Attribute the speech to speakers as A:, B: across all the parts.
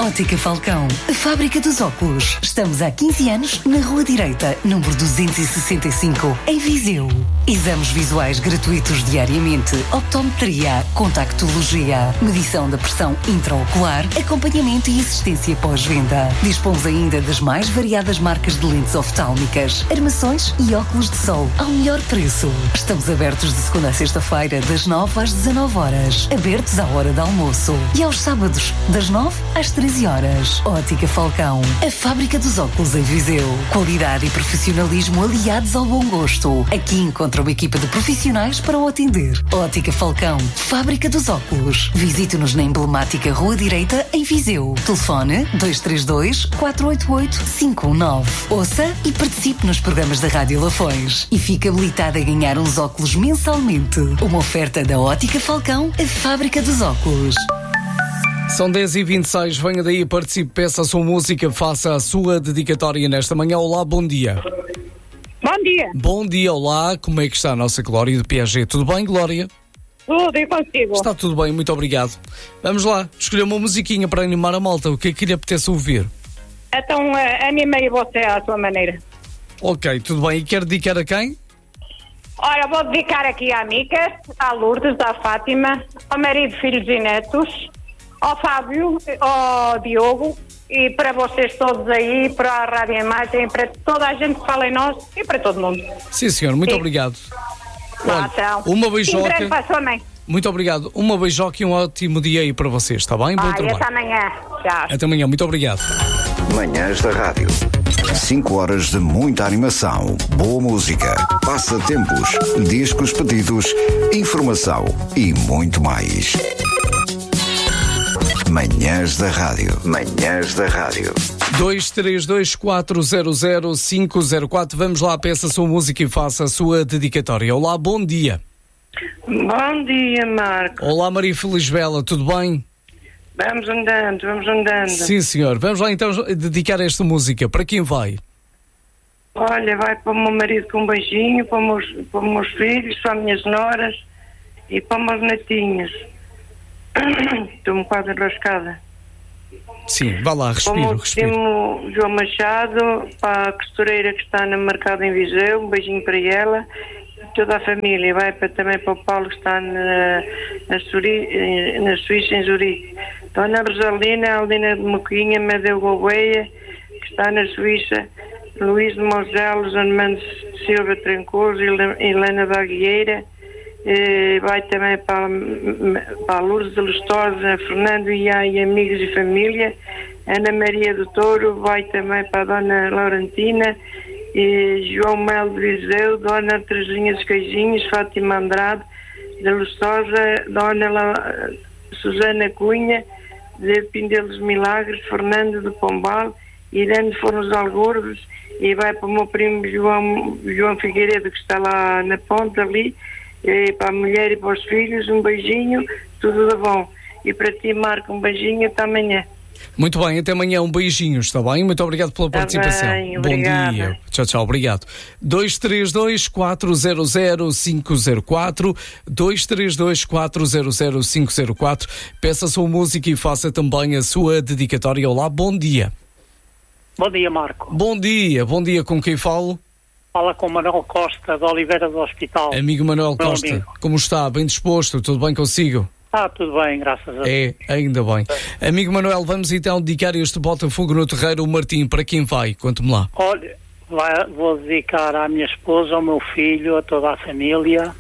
A: Ótica Falcão, a fábrica dos óculos. Estamos há 15 anos na Rua Direita, número 265, em Viseu. Exames visuais gratuitos diariamente, optometria, contactologia, medição da pressão intraocular, acompanhamento e assistência pós-venda. Dispomos ainda das mais variadas marcas de lentes oftálmicas, armações e óculos de sol ao melhor preço. Estamos abertos de segunda a sexta-feira, das 9 às 19 horas. Abertos à hora de almoço. E aos sábados, das 9 às 13 horas. Ótica Falcão, a fábrica dos óculos em Viseu. Qualidade e profissionalismo aliados ao bom gosto. Aqui encontra uma equipa de profissionais para o atender. Ótica Falcão, fábrica dos óculos. Visite-nos na emblemática Rua Direita, em Viseu. Telefone 232-488-519. Ouça e participe nos programas da Rádio Lafões. E fique habilitado a ganhar uns óculos mensalmente. Uma oferta da Ótica Falcão, a fábrica dos óculos.
B: São 10h26, venha daí, participe, peça a sua música, faça a sua dedicatória nesta manhã. Olá, bom dia.
C: Bom dia.
B: Bom dia, olá, como é que está a nossa Glória de Piaget? Tudo bem, Glória?
C: Tudo, e consigo?
B: Está tudo bem, muito obrigado. Vamos lá, escolher uma musiquinha para animar a malta, o que é que lhe apetece ouvir?
C: Então, animei você à sua maneira.
B: Ok, tudo bem, e quer dedicar a quem?
C: Ora, vou dedicar aqui à Mica, à Lourdes, à Fátima, ao marido, filhos e netos, ao Fábio, ao Diogo, e para vocês todos aí, para a Rádio Imagem, para toda a gente que fala em nós e para todo mundo.
B: Sim, senhor, muito obrigado. Olha, uma beijoca.
C: Um grande para a sua mãe.
B: Muito obrigado. Uma beijoca e um ótimo dia aí para vocês, está bem? Bom trabalho.
C: Até amanhã. Tchau.
B: Até amanhã, muito obrigado.
D: Manhãs da Rádio. 5 horas de muita animação, boa música, passatempos, discos pedidos, informação e muito mais. Manhãs da Rádio. Manhãs da Rádio.
B: 232-400-504. Vamos lá, peça a sua música e faça a sua dedicatória. Olá, bom dia.
E: Bom dia, Marco.
B: Olá, Maria Felisbela, tudo bem?
E: Vamos andando, vamos andando.
B: Sim, senhor. Vamos lá então dedicar esta música. Para quem vai?
E: Olha, vai para o meu marido com um beijinho, para os meus filhos, para as minhas noras e para os meus netinhos. Estou-me quase enrascada.
B: Sim, vá lá, respiro.
E: Para o primo João Machado, para a costureira que está no mercado em Viseu, um beijinho para ela. Toda a família, vai também para o Paulo que está na Suíça, em Zurique. Dona Rosalina, Aldina de Moquinha, Medeu Gouveia, que está na Suíça, Luís de Moselos, Armando Silva Trancoso, Helena da Aguieira, vai também para a Lourdes de Lustosa, Fernando Iá e amigos e família, Ana Maria do Touro, vai também para a Dona Laurentina, João Melo de Viseu, Dona Teresinha dos Queijinhos, Fátima Andrade de Lustosa, Dona Susana Cunha de Pindel dos Milagres, Fernando de Pombal, Irene de Fornos Algorves, e vai para o meu primo João Figueiredo, que está lá na ponta ali, e para a mulher e para os filhos, um beijinho, tudo de bom. E para ti, Marco, um beijinho, até amanhã.
B: Muito bem, até amanhã, um beijinho, está bem? Muito obrigado pela participação.
E: Bem,
B: bom dia. Tchau, tchau, obrigado. 232-400-504, 232-400-504. Peça a sua música e faça também a sua dedicatória. Olá, bom dia.
F: Bom dia, Marco.
B: Bom dia, com quem falo?
F: Fala com Manuel Costa, de Oliveira do Hospital.
B: Amigo Manuel Costa, amigo. Como está? Bem disposto? Tudo bem consigo?
F: Está tudo bem, graças a Deus.
B: É, ainda bem. Amigo Manuel, vamos então dedicar este Botafogo no Terreiro, o Martim, para quem vai? Conte-me lá.
F: Olha, vou dedicar à minha esposa, ao meu filho, a toda a família,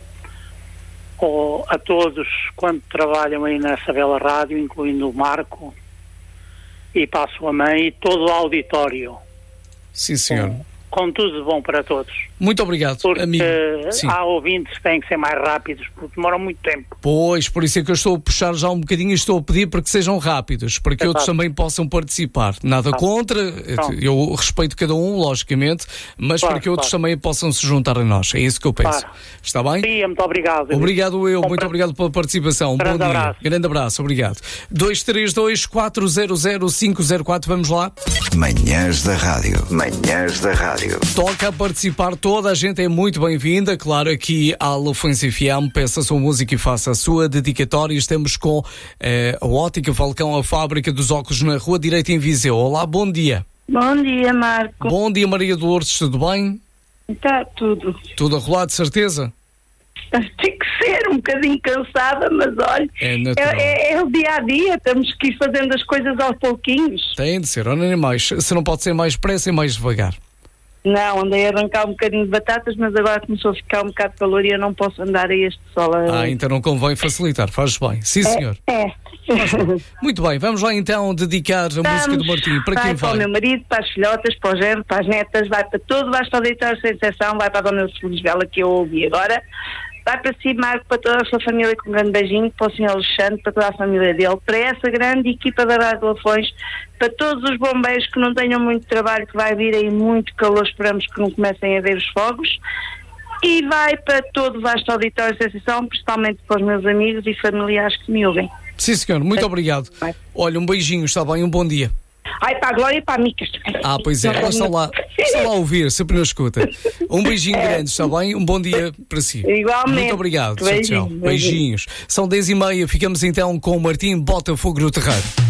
F: a todos quanto trabalham aí nessa bela rádio, incluindo o Marco, e para a sua mãe e todo o auditório.
B: Sim, senhor.
F: Com tudo de bom para todos.
B: Muito obrigado,
F: porque
B: amigo.
F: Há ouvintes que têm que ser mais rápidos, porque demoram muito tempo.
B: Pois, por isso é que eu estou a puxar já um bocadinho e estou a pedir para que sejam rápidos, para que outros também possam participar. Nada contra, eu respeito cada um, logicamente, mas para que outros também possam se juntar a nós. É isso que eu penso. Está bem?
F: Sim, muito obrigado.
B: Obrigado eu, muito obrigado pela participação. Bom dia. Grande abraço, obrigado. 232-400-504, vamos lá.
D: Manhãs da Rádio. Manhãs da Rádio. rádio.
B: Toca a participar, toda a gente é muito bem-vinda. Claro, aqui à Lufões FM, peça a sua música e faça a sua dedicatória. Estamos com a Ótica Falcão, a fábrica dos óculos na Rua Direita em Viseu. Olá, bom dia.
G: Bom dia, Marco.
B: Bom dia, Maria Dolores, tudo bem?
G: Está tudo.
B: Tudo a rolar, de certeza?
G: Tem que ser um bocadinho cansada, mas olha, é o dia a dia, temos que ir fazendo as coisas aos pouquinhos.
B: Tem de ser, olha, nem mais. Se não pode ser mais depressa e mais devagar.
G: Não, andei a arrancar um bocadinho de batatas, mas agora começou a ficar um bocado de calor e eu não posso andar a este sol.
B: Então não convém facilitar, faz bem. Sim, senhor. Muito bem, vamos lá então dedicar a música do Martim. Para quem vai?
G: Para o meu marido, para as filhotas, para o genro, para as netas, vai para todo, vai para o auditório sem exceção, vai para a Dona Lisbela que eu ouvi agora. Vai para si, Marco, para toda a sua família, com um grande beijinho, para o Sr. Alexandre, para toda a família dele, para essa grande equipa da Rádio Lafões, para todos os bombeiros que não tenham muito trabalho, que vai vir aí muito calor, esperamos que não comecem a ver os fogos, e vai para todo o vasto auditório de exceção, principalmente para os meus amigos e familiares que me ouvem.
B: Sim, senhor, muito obrigado. Vai. Olha, um beijinho, está bem, um bom dia.
G: Ai, para a Glória e para a Micas.
B: Pois é, elas estão lá a ouvir, sempre não escuta. Um beijinho grande, está bem? Um bom dia para si.
G: Igualmente.
B: Muito obrigado. Tchau, tchau. Beijinhos. São 10h30, ficamos então com o Martim Botafogo no Terreiro.